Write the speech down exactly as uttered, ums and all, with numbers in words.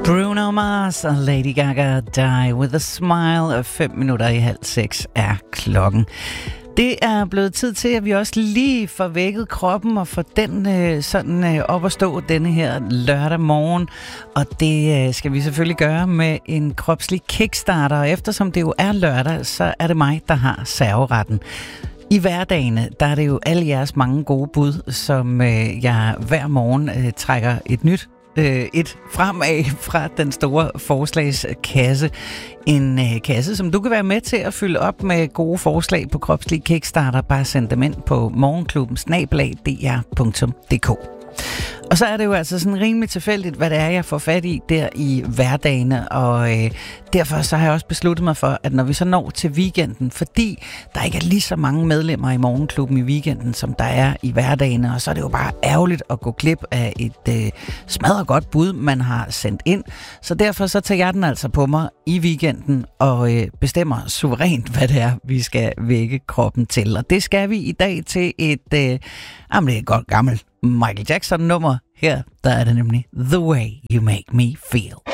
Bruno Mars og Lady Gaga, Die With A Smile, og fem minutter i halv seks er klokken. Det er blevet tid til, at vi også lige får vækket kroppen og får den øh, sådan øh, op at stå denne her lørdag morgen. Og det øh, skal vi selvfølgelig gøre med en kropslig kickstarter. Og eftersom det jo er lørdag, så er det mig, der har serveretten. I hverdagene, der er det jo alle jeres mange gode bud, som øh, jeg hver morgen øh, trækker et nyt et fremad fra den store forslagskasse. En øh, kasse, som du kan være med til at fylde op med gode forslag på kropslig kickstarter. Bare send dem ind på morgenklubben snabel-a d r punktum d k. Og så er det jo altså sådan rimelig tilfældigt, hvad det er, jeg får fat i der i hverdagene, og øh, derfor så har jeg også besluttet mig for, at når vi så når til weekenden, fordi der ikke er lige så mange medlemmer i morgenklubben i weekenden, som der er i hverdagene, og så er det jo bare ærgerligt at gå glip af et øh, smadret godt bud, man har sendt ind. Så derfor så tager jeg den altså på mig i weekenden og øh, bestemmer suverænt, hvad det er, vi skal vække kroppen til. Og det skal vi i dag til et, øh, jamen det er et godt gammelt Michael Jackson-nummer. Her, der er det nemlig The Way You Make Me Feel.